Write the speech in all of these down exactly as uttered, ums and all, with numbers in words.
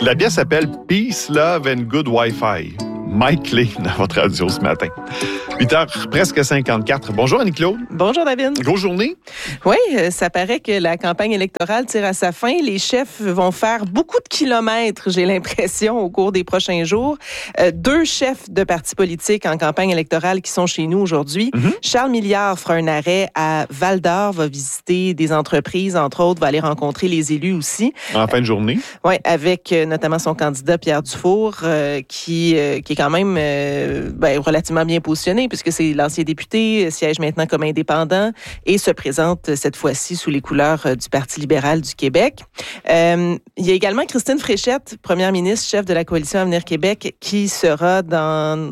La pièce s'appelle Peace, Love and Good Wi-Fi. Mike Lane à votre radio ce matin. huit heures presque cinquante-quatre. Bonjour Annie-Claude. Bonjour David. Grosse journée. Oui, ça paraît que la campagne électorale tire à sa fin. Les chefs vont faire beaucoup de kilomètres, j'ai l'impression, au cours des prochains jours. Euh, deux chefs de partis politiques en campagne électorale qui sont chez nous aujourd'hui. Mm-hmm. Charles Milliard fera un arrêt à Val-d'Or, va visiter des entreprises, entre autres, va aller rencontrer les élus aussi. En fin de journée. Oui, avec euh, notamment son candidat Pierre Dufour, euh, qui, euh, qui est quand même euh, ben, relativement bien positionné, puisque c'est l'ancien député, siège maintenant comme indépendant et se présente cette fois-ci sous les couleurs du Parti libéral du Québec. Euh, il y a également Christine Fréchette, première ministre, chef de la coalition Avenir Québec, qui sera dans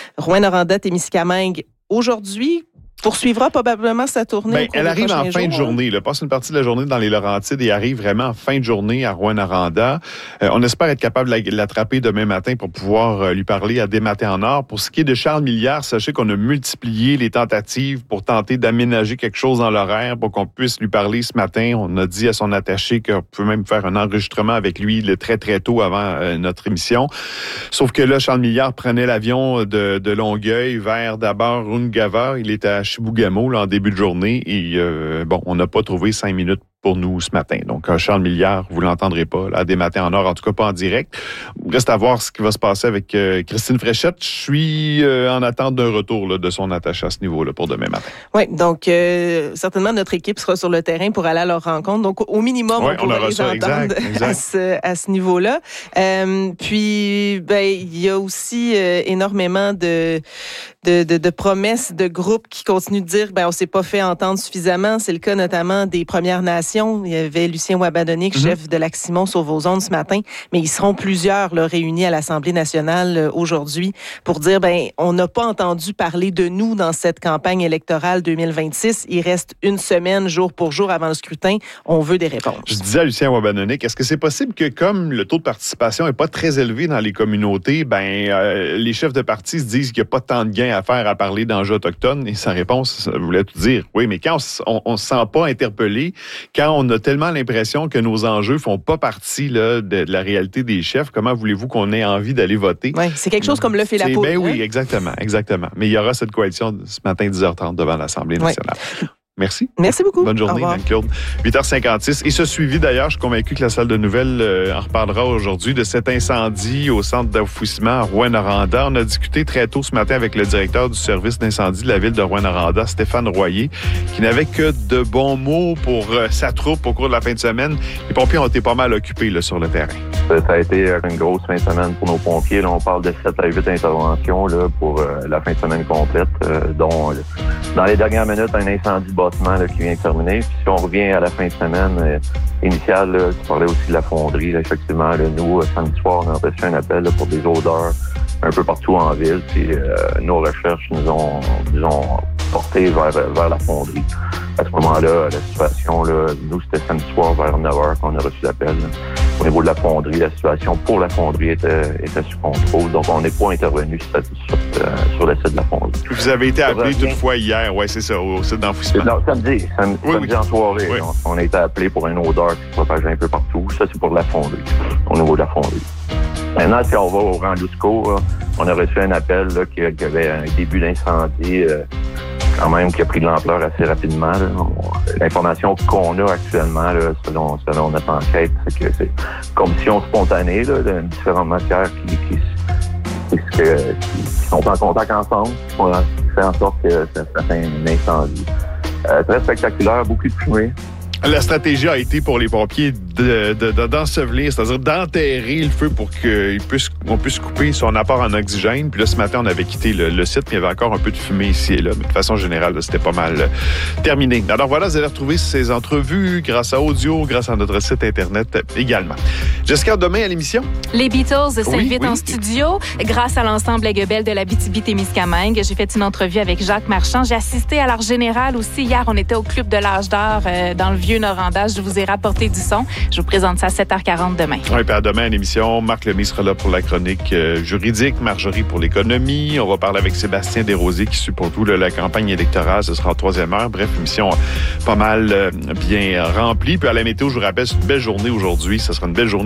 Rouyn-Noranda-Témiscamingue aujourd'hui. Poursuivra probablement sa tournée. Ben, elle arrive en fin jours, de journée. Là. Passe une partie de la journée dans les Laurentides et arrive vraiment en fin de journée à Rouyn-Noranda. Euh, on espère être capable de l'attraper demain matin pour pouvoir euh, lui parler à Des Matins en Or. Pour ce qui est de Charles Milliard, sachez qu'on a multiplié les tentatives pour tenter d'aménager quelque chose dans l'horaire pour qu'on puisse lui parler ce matin. On a dit à son attaché qu'on peut même faire un enregistrement avec lui le très, très tôt avant euh, notre émission. Sauf que là, Charles Milliard prenait l'avion de, de Longueuil vers d'abord Ungava. Il était à Chibougamau là, en début de journée et euh, bon, on n'a pas trouvé cinq minutes pour nous ce matin. Donc, Charles Milliard, vous l'entendrez pas, là, Des Matins en Or, en tout cas pas en direct. Reste à voir ce qui va se passer avec euh, Christine Fréchette. Je suis euh, en attente d'un retour là, de son attaché à ce niveau-là pour demain matin. Oui, donc euh, certainement notre équipe sera sur le terrain pour aller à leur rencontre. Donc, au minimum, ouais, on pourra les ça, entendre exact, exact. À, ce, à ce niveau-là. Euh, puis, ben, il y a aussi euh, énormément de, de, de, de promesses de groupes qui continuent de dire ben on s'est pas fait entendre suffisamment. C'est le cas notamment des Premières Nations. Il y avait Lucien Wabadonic, mm-hmm. chef de Lac-Simon, sur vos ondes ce matin, mais ils seront plusieurs là, réunis à l'Assemblée nationale euh, aujourd'hui pour dire, ben, on n'a pas entendu parler de nous dans cette campagne électorale deux mille vingt-six. Il reste une semaine, jour pour jour, avant le scrutin. On veut des réponses. Je disais à Lucien Wabadonic, est-ce que c'est possible que comme le taux de participation n'est pas très élevé dans les communautés, ben, euh, les chefs de parti se disent qu'il n'y a pas tant de gains à faire à parler d'enjeux autochtones? Et sa réponse, ça voulait tout dire. Oui, mais quand on ne se sent pas interpellé, quand on a tellement l'impression que nos enjeux font pas partie là, de, de la réalité des chefs, comment voulez-vous qu'on ait envie d'aller voter? Oui, c'est quelque chose comme le fait la peau. Ben oui, exactement, exactement. Mais il y aura cette coalition ce matin dix heures trente devant l'Assemblée nationale. Oui. Merci. Merci beaucoup. Bonne journée, Anne-Claude. huit heures cinquante-six. Et ce suivi, d'ailleurs, je suis convaincu que la salle de nouvelles euh, en reparlera aujourd'hui de cet incendie au centre d'enfouissement à Rouyn-Noranda. On a discuté très tôt ce matin avec le directeur du service d'incendie de la ville de Rouyn-Noranda, Stéphane Royer, qui n'avait que de bons mots pour euh, sa troupe au cours de la fin de semaine. Les pompiers ont été pas mal occupés là, sur le terrain. Ça a été une grosse fin de semaine pour nos pompiers. Là, on parle de sept à huit interventions là, pour euh, la fin de semaine complète, euh, dont euh, dans les dernières minutes, un incendie bâtiment là, qui vient de terminer. Puis si on revient à la fin de semaine euh, initiale, là, tu parlais aussi de la fonderie. Là, effectivement, là, nous, samedi soir, on a reçu un appel là, pour des odeurs un peu partout en ville. Puis euh, nos recherches nous ont, nous ont porté vers, vers la fonderie. À ce moment-là, la situation, là, nous, c'était samedi soir vers neuf heures qu'on a reçu l'appel. Là. Au niveau de la fonderie, la situation pour la fonderie était, était sous contrôle. Donc, on n'est pas intervenu sur, sur, euh, sur le site de la fonderie. Vous avez été appelé toutefois hier, oui, c'est ça, au site d'enfouissement. Non, samedi, samedi, oui, samedi oui. en soirée. Oui. On, on a été appelé pour une odeur qui se propageait un peu partout. Ça, c'est pour la fonderie, au niveau de la fonderie. Maintenant, si on va au Randusco, on a reçu un appel là, qu'il y avait un début d'incendie euh, quand même qui a pris de l'ampleur assez rapidement. Là. L'information qu'on a actuellement, là, selon, selon notre enquête, c'est que c'est combustion spontanée là, de différentes matières qui, qui, qui, qui, qui sont en contact ensemble, qui fait en sorte que ça, ça fait un incendie. Euh, très spectaculaire, beaucoup de fumée. La stratégie a été pour les pompiers de, de, de, d'ensevelir, c'est-à-dire d'enterrer le feu pour qu'on puisse, on puisse couper son apport en oxygène. Puis là, ce matin, on avait quitté le, le site, mais il y avait encore un peu de fumée ici et là. Mais de façon générale, là, c'était pas mal euh, terminé. Alors voilà, vous allez retrouver ces entrevues grâce à Audio, grâce à notre site Internet euh, également. Jessica, demain à l'émission? Les Beatles s'invitent oui, oui. en studio grâce à l'ensemble Aiguebelle de l'Abitibi-Témiscamingue. J'ai fait une entrevue avec Jacques Marchand. J'ai assisté à l'art général aussi. Hier, on était au Club de l'Âge d'Or euh, dans le Vieux-Noranda. Je vous ai rapporté du son. Je vous présente ça à sept heures quarante demain. Oui, puis à demain à l'émission, Marc Lemay sera là pour la chronique euh, juridique, Marjorie pour l'économie. On va parler avec Sébastien Desrosiers qui suit pour tout là, la campagne électorale. Ce sera en troisième heure. Bref, émission pas mal euh, bien remplie. Puis à la météo, je vous rappelle, c'est une belle journée aujourd'hui. Ce sera une belle journée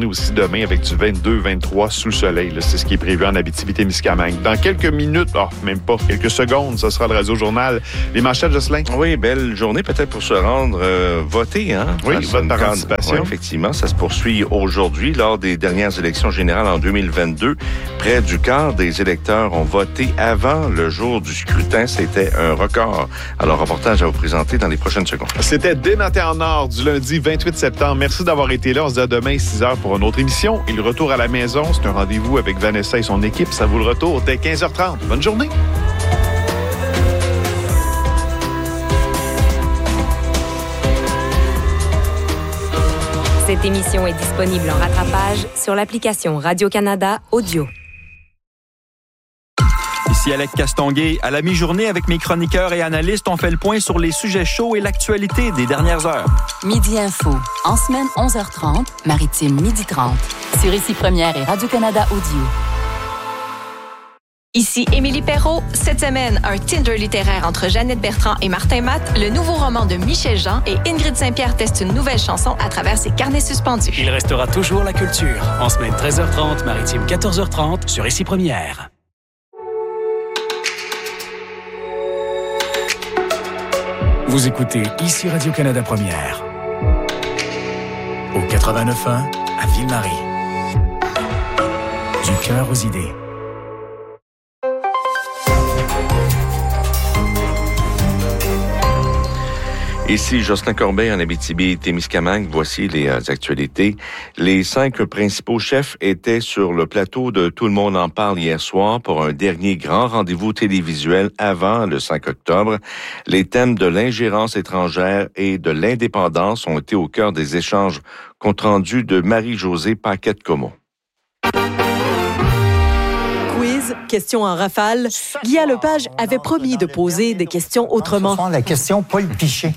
aussi demain avec du vingt-deux vingt-trois sous le soleil. Là. C'est ce qui est prévu en Abitibi-Témiscamingue. Dans quelques minutes, oh, même pas, quelques secondes, ce sera le Radio-Journal. Les manchettes, Jocelyn? Oui, belle journée peut-être pour se rendre euh, voter. Hein? Oui, vote par anticipation. Oui, effectivement, ça se poursuit aujourd'hui lors des dernières élections générales en deux mille vingt-deux. Près du quart des électeurs ont voté avant le jour du scrutin. C'était un record. Alors, reportage à vous présenter dans les prochaines secondes. C'était Dès matin en or du lundi vingt-huit septembre. Merci d'avoir été là. On se dit à demain six heures pour une autre émission. Et le retour à la maison, c'est un rendez-vous avec Vanessa et son équipe. Ça vaut le retour dès quinze heures trente. Bonne journée. Cette émission est disponible en rattrapage sur l'application Radio-Canada Audio. Ici Alec Castonguay. À la mi-journée, avec mes chroniqueurs et analystes, on fait le point sur les sujets chauds et l'actualité des dernières heures. Midi Info. En semaine, onze heures trente, Maritime, midi trente. Sur Ici Première et Radio-Canada Audio. Ici Émilie Perrault. Cette semaine, un Tinder littéraire entre Jeannette Bertrand et Martin Matt, le nouveau roman de Michel Jean et Ingrid Saint-Pierre testent une nouvelle chanson à travers ses carnets suspendus. Il restera toujours la culture. En semaine treize heures trente, Maritime quatorze heures trente sur Ici Première. Vous écoutez Ici Radio-Canada Première. Au quatre-vingt-neuf point un à Ville-Marie. Du cœur aux idées. Ici Jocelyn Corbeil en Abitibi-Témiscamingue. Voici les euh, actualités. Les cinq principaux chefs étaient sur le plateau de Tout le monde en parle hier soir pour un dernier grand rendez-vous télévisuel avant le cinq octobre. Les thèmes de l'ingérence étrangère et de l'indépendance ont été au cœur des échanges compte rendu de Marie-Josée Paquette-Comeau. Quiz, questions en rafale. Guy Lepage avait promis de poser des questions autrement. Ce sont la question Paul Piché.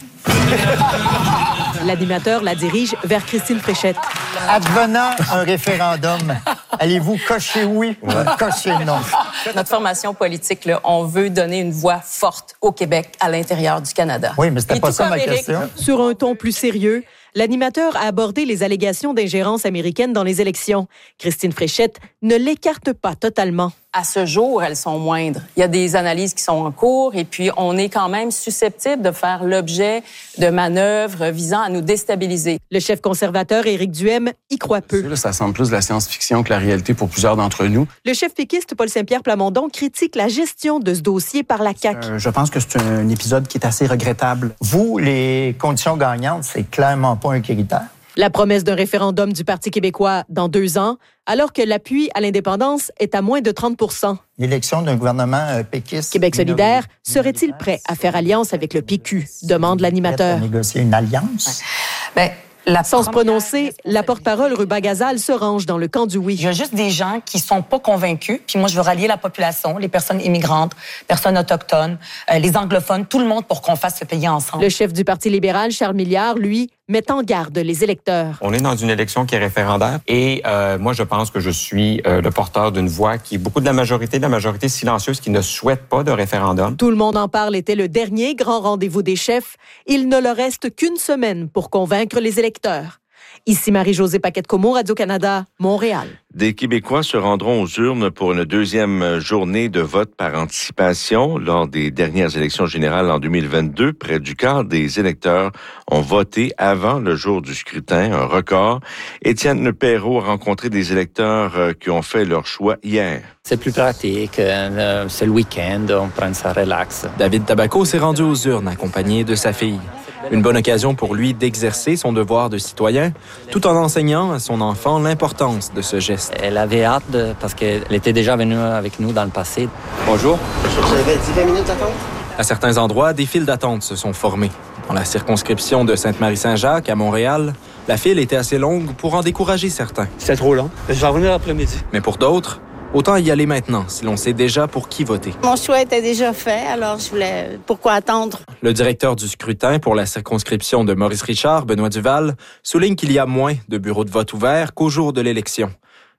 L'animateur la dirige vers Christine Fréchette. Advenant un référendum, allez-vous cocher oui ou cocher non? Notre formation politique, là, on veut donner une voix forte au Québec, à l'intérieur du Canada. Oui, mais c'était Et pas ça ma Éric, question. Sur un ton plus sérieux, l'animateur a abordé les allégations d'ingérence américaine dans les élections. Christine Fréchette ne l'écarte pas totalement. À ce jour, elles sont moindres. Il y a des analyses qui sont en cours et puis on est quand même susceptible de faire l'objet de manœuvres visant à nous déstabiliser. Le chef conservateur Éric Duhem y croit peu. Là, ça semble plus de la science-fiction que la réalité pour plusieurs d'entre nous. Le chef péquiste Paul Saint-Pierre Plamondon critique la gestion de ce dossier par la C A Q. Euh, je pense que c'est un épisode qui est assez regrettable. Vous, les conditions gagnantes, c'est clairement pas un critère. La promesse d'un référendum du Parti québécois dans deux ans, alors que l'appui à l'indépendance est à moins de trente pour cent. L'élection d'un gouvernement euh, péquiste... Québec solidaire serait-il prêt à faire alliance avec le P Q? Demande l'animateur. À négocier une alliance? Bien, La Sans se prononcer, la porte-parole Ruba Gazal se range dans le camp du oui. Il y a juste des gens qui sont pas convaincus. Puis moi, je veux rallier la population, les personnes immigrantes, personnes autochtones, euh, les anglophones, tout le monde pour qu'on fasse ce pays ensemble. Le chef du Parti libéral, Charles Milliard, lui, met en garde les électeurs. On est dans une élection qui est référendaire et euh, moi, je pense que je suis euh, le porteur d'une voix qui est beaucoup de la majorité, de la majorité silencieuse qui ne souhaite pas de référendum. Tout le monde en parle était le dernier grand rendez-vous des chefs. Il ne leur reste qu'une semaine pour convaincre les électeurs. Ici Marie-Josée Paquette-Comeau, Radio-Canada, Montréal. Des Québécois se rendront aux urnes pour une deuxième journée de vote par anticipation. Lors des dernières élections générales en deux mille vingt-deux, près du quart des électeurs ont voté avant le jour du scrutin, un record. Étienne Perrault a rencontré des électeurs qui ont fait leur choix hier. C'est plus pratique, euh, c'est le week-end, on prend ça relax. David Tabaco s'est rendu aux urnes accompagné de sa fille. Une bonne occasion pour lui d'exercer son devoir de citoyen, tout en enseignant à son enfant l'importance de ce geste. Elle avait hâte de, parce qu'elle était déjà venue avec nous dans le passé. Bonjour. Vous avez dix vingt minutes d'attente? À certains endroits, des files d'attente se sont formées. Dans la circonscription de Sainte-Marie-Saint-Jacques, à Montréal, la file était assez longue pour en décourager certains. C'est trop long. Je vais revenir l'après-midi. Mais pour d'autres, autant y aller maintenant, si l'on sait déjà pour qui voter. Mon choix était déjà fait, alors je voulais... Pourquoi attendre? Le directeur du scrutin pour la circonscription de Maurice Richard, Benoît Duval, souligne qu'il y a moins de bureaux de vote ouverts qu'au jour de l'élection.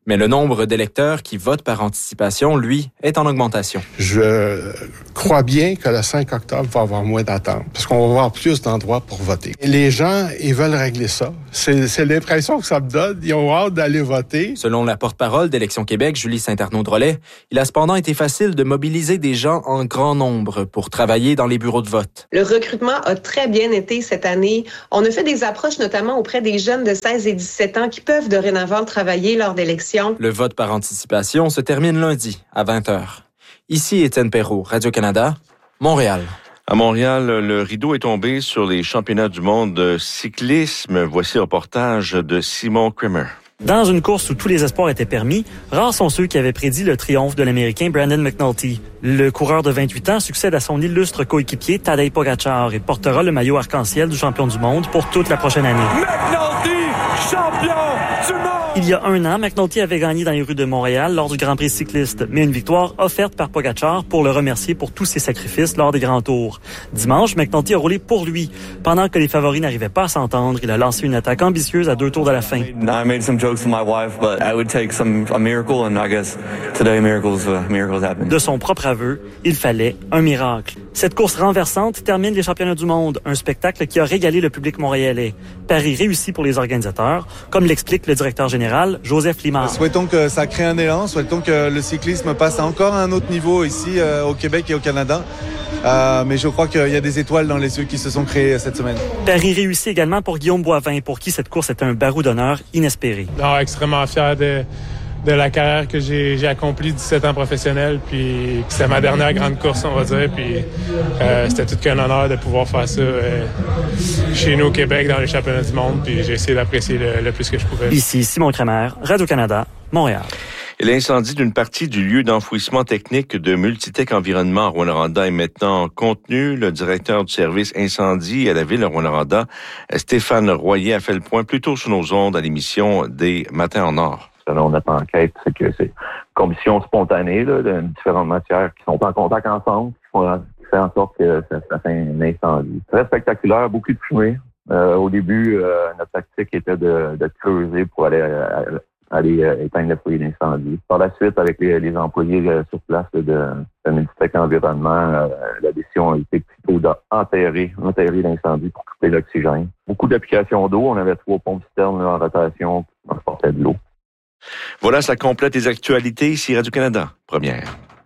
Mais le nombre d'électeurs qui votent par anticipation, lui, est en augmentation. Je crois bien que le cinq octobre va avoir moins d'attente, parce qu'on va avoir plus d'endroits pour voter. Et les gens, ils veulent régler ça. C'est, c'est l'impression que ça me donne. Ils ont hâte d'aller voter. Selon la porte-parole d'Élections Québec, Julie Saint-Arnaud-Drolet, il a cependant été facile de mobiliser des gens en grand nombre pour travailler dans les bureaux de vote. Le recrutement a très bien été cette année. On a fait des approches notamment auprès des jeunes de seize et dix-sept ans qui peuvent dorénavant travailler lors d'élections. Le vote par anticipation se termine lundi à vingt heures. Ici Étienne Perrault, Radio-Canada, Montréal. À Montréal, le rideau est tombé sur les championnats du monde de cyclisme. Voici le reportage de Simon Kramer. Dans une course où tous les espoirs étaient permis, rares sont ceux qui avaient prédit le triomphe de l'Américain Brandon McNulty. Le coureur de vingt-huit ans succède à son illustre coéquipier Tadej Pogačar et portera le maillot arc-en-ciel du champion du monde pour toute la prochaine année. McNulty, champion du monde! Il y a un an, McNulty avait gagné dans les rues de Montréal lors du Grand Prix cycliste, mais une victoire offerte par Pogačar pour le remercier pour tous ses sacrifices lors des grands tours. Dimanche, McNulty a roulé pour lui. Pendant que les favoris n'arrivaient pas à s'entendre, il a lancé une attaque ambitieuse à deux tours de la fin. I made some jokes to my wife, but I would take some a miracle, and I guess today miracles uh, miracles happen. De son propre aveu, il fallait un miracle. Cette course renversante termine les championnats du monde, un spectacle qui a régalé le public montréalais. Paris réussi pour les organisateurs, comme l'explique le directeur général Joseph Limard. Souhaitons que ça crée un élan, souhaitons que le cyclisme passe à encore un autre niveau ici euh, au Québec et au Canada. Euh, mais je crois qu'il y a des étoiles dans les yeux qui se sont créées cette semaine. Paris réussit également pour Guillaume Boivin, pour qui cette course est un barreau d'honneur inespéré. Non, extrêmement fier de, de la carrière que j'ai, j'ai accomplie, dix-sept ans professionnel, puis c'est ma dernière grande course, on va dire, puis euh, c'était tout qu'un honneur de pouvoir faire ça euh, chez nous au Québec, dans les championnats du monde, puis j'ai essayé d'apprécier le, le plus que je pouvais. Ici Simon Kramer, Radio-Canada, Montréal. Et l'incendie d'une partie du lieu d'enfouissement technique de Multitech Environnement à Rouyn-Noranda est maintenant contenu. Le directeur du service incendie à la ville de Rouyn-Noranda, Stéphane Royer, a fait le point plus tôt sur nos ondes à l'émission des Matins en Or. Selon notre enquête, c'est que c'est une combustion spontanée là, de différentes matières qui sont en contact ensemble, qui, font, qui fait en sorte que ça, ça fait un incendie. Très spectaculaire, beaucoup de fumée. Euh, au début, euh, notre tactique était de, de creuser pour aller à, aller euh, éteindre le foyer d'incendie. Par la suite, avec les, les employés euh, sur place là, de, de Multitech Environnement, euh, la décision a été plutôt d'enterrer enterrer l'incendie pour couper l'oxygène. Beaucoup d'applications d'eau. On avait trois pompes citernes en rotation qui transportaient de l'eau. Voilà, ça complète les actualités ici Radio-Canada. Première.